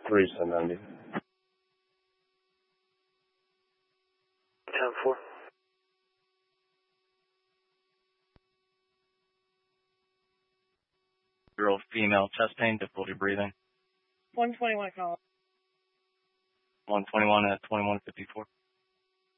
370. 10-4. Girl, female, chest pain, difficulty breathing. 121 call. 121 at 2154.